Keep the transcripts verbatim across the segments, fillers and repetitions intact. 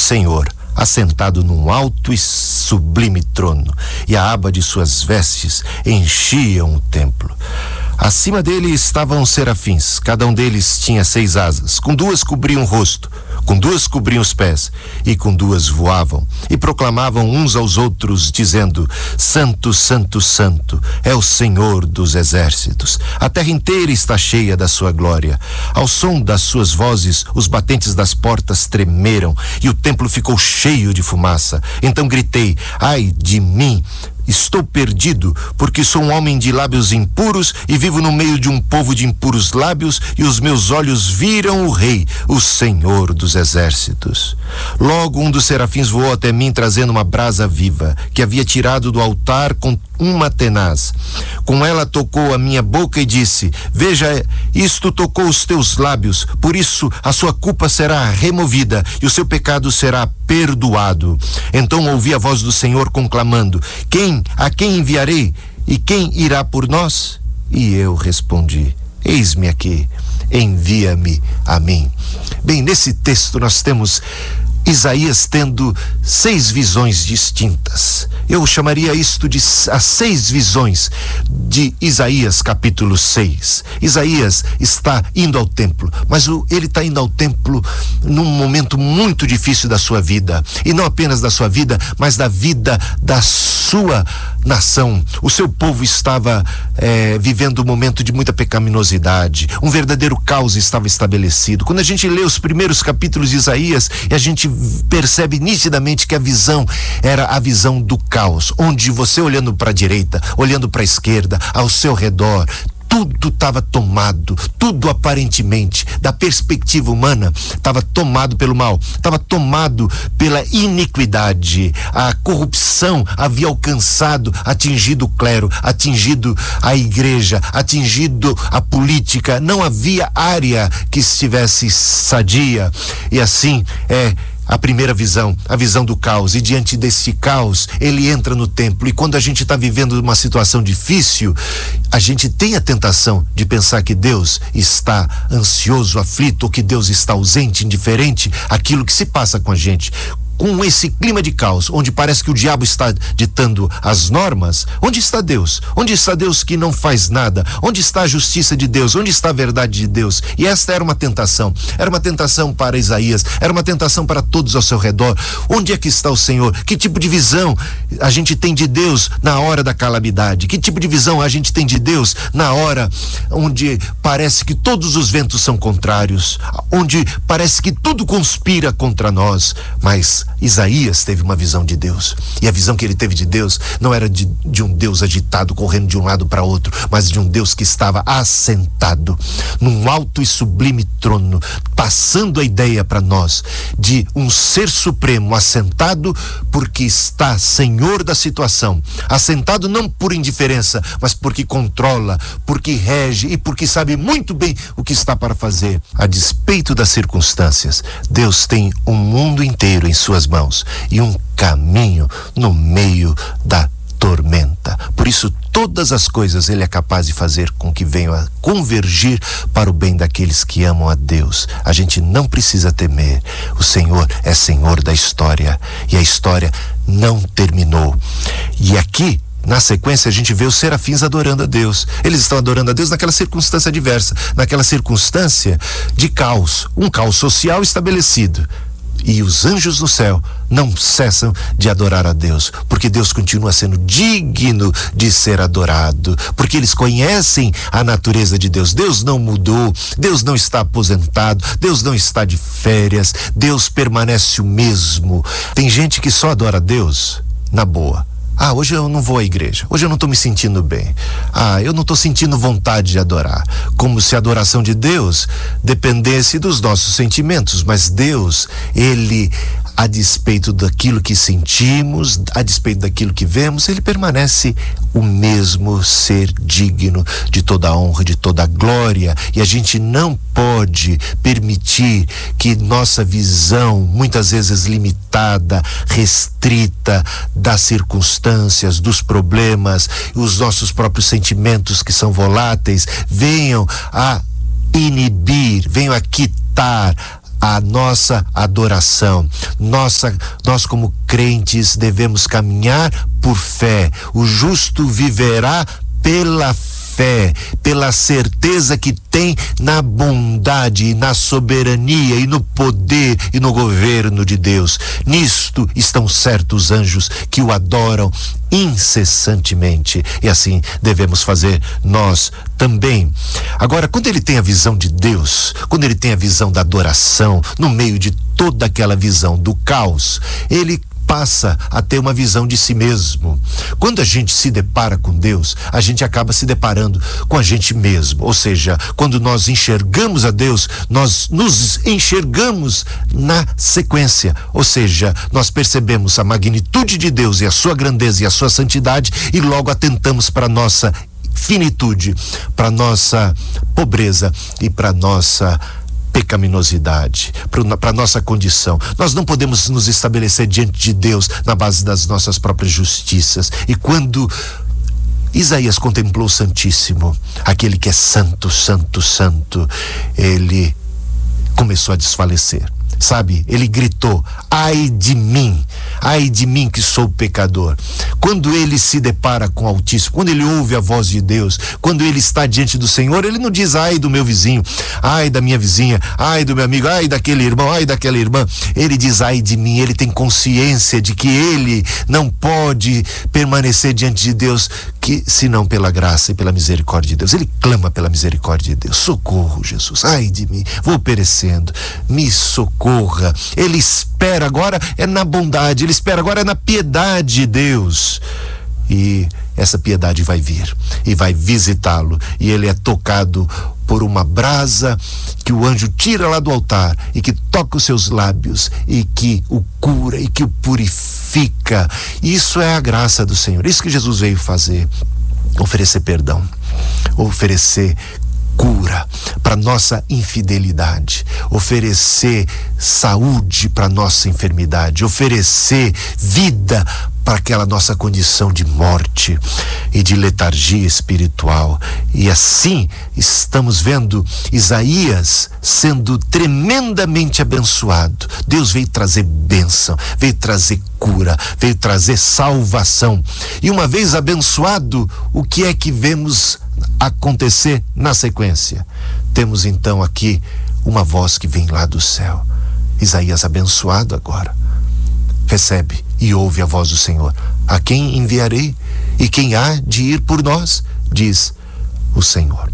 Senhor, assentado num alto e sublime trono, e a aba de suas vestes enchiam o templo. Acima dele estavam serafins, cada um deles tinha seis asas, com duas cobriam o rosto, com duas cobriam os pés, e com duas voavam, e proclamavam uns aos outros, dizendo: Santo, Santo, Santo, é o Senhor dos exércitos. A terra inteira está cheia da sua glória. Ao som das suas vozes, os batentes das portas tremeram, e o templo ficou cheio de fumaça. Então gritei: ai de mim! Estou perdido, porque sou um homem de lábios impuros e vivo no meio de um povo de impuros lábios, e os meus olhos viram o Rei, o Senhor dos exércitos. Logo um dos serafins voou até mim, trazendo uma brasa viva, que havia tirado do altar com uma tenaz. Com ela tocou a minha boca e disse: veja, isto tocou os teus lábios, por isso a sua culpa será removida e o seu pecado será perdoado. Então ouvi a voz do Senhor conclamando: quem, a quem enviarei? E quem irá por nós? E eu respondi: eis-me aqui, envia-me a mim. Bem, nesse texto nós temos Isaías tendo seis visões distintas. Eu chamaria isto de as seis visões de Isaías capítulo seis. Isaías está indo ao templo, mas o, ele está indo ao templo num momento muito difícil da sua vida, e não apenas da sua vida, mas da vida da sua nação. O seu povo estava é, vivendo um momento de muita pecaminosidade, um verdadeiro caos estava estabelecido. Quando a gente lê os primeiros capítulos de Isaías, e a gente percebe nitidamente que a visão era a visão do caos, onde você olhando para a direita, olhando para a esquerda, ao seu redor, tudo estava tomado, tudo aparentemente, da perspectiva humana, estava tomado pelo mal, estava tomado pela iniquidade. A corrupção havia alcançado, atingido o clero, atingido a igreja, atingido a política. Não havia área que estivesse sadia. E assim é a primeira visão, a visão do caos. E diante desse caos, ele entra no templo. E quando a gente está vivendo uma situação difícil, a gente tem a tentação de pensar que Deus está ansioso, aflito, ou que Deus está ausente, indiferente àquilo que se passa com a gente. Com esse clima de caos, onde parece que o diabo está ditando as normas, onde está Deus? Onde está Deus que não faz nada? Onde está a justiça de Deus? Onde está a verdade de Deus? E esta era uma tentação, era uma tentação para Isaías, era uma tentação para todos ao seu redor. Onde é que está o Senhor? Que tipo de visão a gente tem de Deus na hora da calamidade? Que tipo de visão a gente tem de Deus na hora onde parece que todos os ventos são contrários, onde parece que tudo conspira contra nós? Mas Isaías teve uma visão de Deus, e a visão que ele teve de Deus não era de, de um Deus agitado, correndo de um lado para outro, mas de um Deus que estava assentado num alto e sublime trono, passando a ideia para nós de um ser supremo assentado porque está senhor da situação, assentado não por indiferença, mas porque controla, porque rege e porque sabe muito bem o que está para fazer. A despeito das circunstâncias, Deus tem um mundo inteiro em suas mãos e um caminho no meio da tormenta. Por isso, todas as coisas ele é capaz de fazer com que venham a convergir para o bem daqueles que amam a Deus. A gente não precisa temer. O Senhor é Senhor da história, e a história não terminou. E aqui, na sequência, a gente vê os serafins adorando a Deus. Eles estão adorando a Deus naquela circunstância adversa, naquela circunstância de caos, um caos social estabelecido. E os anjos no céu não cessam de adorar a Deus, porque Deus continua sendo digno de ser adorado, porque eles conhecem a natureza de Deus. Deus não mudou, Deus não está aposentado, Deus não está de férias, Deus permanece o mesmo. Tem gente que só adora a Deus na boa. Ah, hoje eu não vou à igreja, hoje eu não estou me sentindo bem. Ah, eu não estou sentindo vontade de adorar. Como se a adoração de Deus dependesse dos nossos sentimentos. Mas Deus, Ele, a despeito daquilo que sentimos, a despeito daquilo que vemos, Ele permanece o mesmo ser digno de toda a honra, de toda a glória. E a gente não pode permitir que nossa visão, muitas vezes limitada, restrita das circunstâncias, dos problemas, os nossos próprios sentimentos que são voláteis, venham a inibir, venham a quitar a nossa adoração. Nossa, nós como crentes devemos caminhar por fé. O justo viverá pela fé, pela certeza que tem na bondade, na soberania e no poder e no governo de Deus. Nisto estão certos anjos que o adoram incessantemente, e assim devemos fazer nós também. Agora, quando ele tem a visão de Deus, quando ele tem a visão da adoração, no meio de toda aquela visão do caos, ele passa a ter uma visão de si mesmo. Quando a gente se depara com Deus, a gente acaba se deparando com a gente mesmo. Ou seja, quando nós enxergamos a Deus, nós nos enxergamos na sequência. Ou seja, nós percebemos a magnitude de Deus e a sua grandeza e a sua santidade, e logo atentamos para a nossa finitude, para a nossa pobreza e para a nossa pecaminosidade, para nossa condição. Nós não podemos nos estabelecer diante de Deus na base das nossas próprias justiças. E quando Isaías contemplou o Santíssimo, aquele que é santo, santo, santo, ele começou a desfalecer. Sabe, ele gritou: ai de mim, ai de mim que sou pecador. Quando ele se depara com o Altíssimo, quando ele ouve a voz de Deus, quando ele está diante do Senhor, ele não diz ai do meu vizinho, ai da minha vizinha, ai do meu amigo, ai daquele irmão, ai daquela irmã. Ele diz ai de mim. Ele tem consciência de que ele não pode permanecer diante de Deus que senão pela graça e pela misericórdia de Deus. Ele clama pela misericórdia de Deus: socorro, Jesus, ai de mim, vou perecendo, me socorra. Ele espera agora é na bondade, ele espera agora é na piedade de Deus, e essa piedade vai vir e vai visitá-lo, e ele é tocado por uma brasa que o anjo tira lá do altar e que toca os seus lábios e que o cura e que o purifica. Isso é a graça do Senhor, isso que Jesus veio fazer: oferecer perdão, oferecer cura para nossa infidelidade, oferecer saúde para nossa enfermidade, oferecer vida para aquela nossa condição de morte e de letargia espiritual. E assim estamos vendo Isaías sendo tremendamente abençoado. Deus veio trazer bênção, veio trazer cura, veio trazer salvação. E uma vez abençoado, o que é que vemos acontecer na sequência? Temos então aqui uma voz que vem lá do céu. Isaías abençoado agora recebe e ouve a voz do Senhor: a quem enviarei e quem há de ir por nós, diz o Senhor.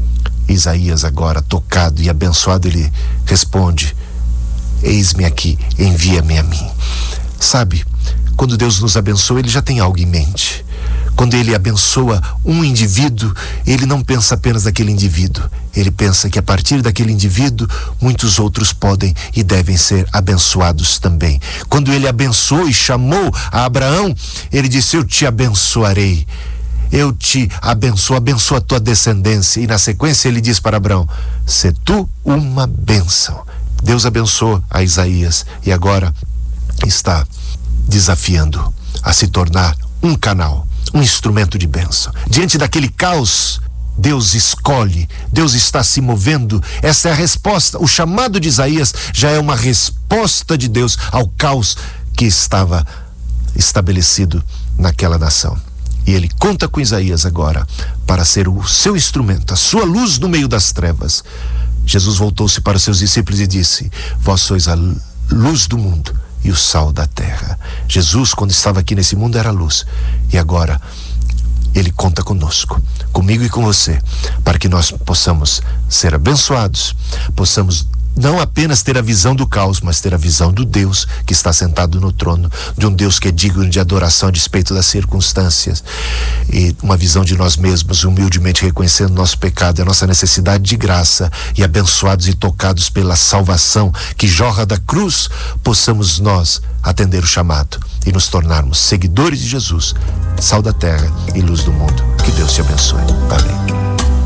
Isaías agora tocado e abençoado, ele responde: eis-me aqui, envia-me a mim. Sabe, quando Deus nos abençoa, ele já tem algo em mente. Quando ele abençoa um indivíduo, ele não pensa apenas naquele indivíduo. Ele pensa que a partir daquele indivíduo, muitos outros podem e devem ser abençoados também. Quando ele abençoou e chamou a Abraão, ele disse: eu te abençoarei. Eu te abençoo, abençoa a tua descendência. E na sequência ele diz para Abraão: sê tu uma bênção. Deus abençoou a Isaías e agora está desafiando a se tornar um canal, um instrumento de bênção. Diante daquele caos, Deus escolhe, Deus está se movendo. Essa é a resposta. O chamado de Isaías já é uma resposta de Deus ao caos que estava estabelecido naquela nação. E ele conta com Isaías agora para ser o seu instrumento, a sua luz no meio das trevas. Jesus voltou-se para os seus discípulos e disse: vós sois a luz do mundo e o sal da terra. Jesus, quando estava aqui nesse mundo, era luz, e agora ele conta conosco, comigo e com você, para que nós possamos ser abençoados, possamos não apenas ter a visão do caos, mas ter a visão do Deus que está sentado no trono, de um Deus que é digno de adoração a despeito das circunstâncias, e uma visão de nós mesmos, humildemente reconhecendo nosso pecado e a nossa necessidade de graça, e abençoados e tocados pela salvação que jorra da cruz, possamos nós atender o chamado e nos tornarmos seguidores de Jesus, sal da terra e luz do mundo. Que Deus te abençoe. Amém.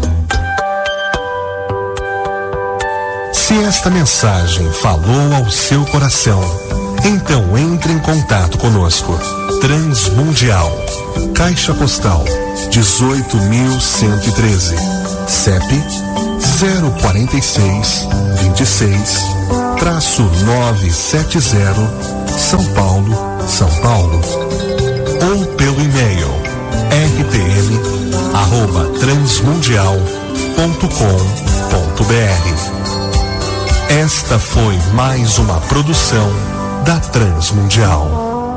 Se esta mensagem falou ao seu coração, então entre em contato conosco. Transmundial, Caixa Postal dezoito mil cento e treze, C E P zero quarenta e seis, vinte e seis, traço novecentos e setenta, São Paulo, São Paulo. Ou pelo e-mail r t m arroba transmundial ponto com ponto b r. Esta foi mais uma produção da Transmundial.